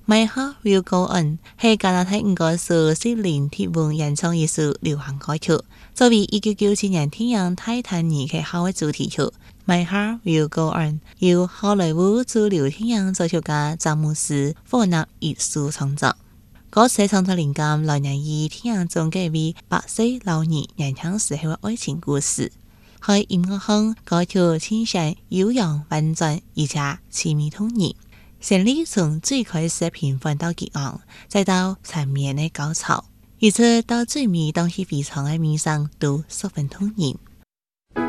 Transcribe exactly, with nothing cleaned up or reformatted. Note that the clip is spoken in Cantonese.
My Heart Will Go On 係加拿大五個數悉尼鐵文演唱一首流行歌曲，作為一九九七年電影《泰坦尼克號》嘅主題曲。My Heart Will Go On 由好萊塢主流電影作曲家詹姆斯·霍納一書創作。歌詞創作靈感來源於電影中嘅位白色老人年輕時候嘅愛情故事。喺音樂上，歌曲傾向悠揚婉轉，而且淒美動人。旋律從最開始平緩到激昂，再到纏綿嘅高潮，一直到最尾當時非常嘅迷上都十分動人。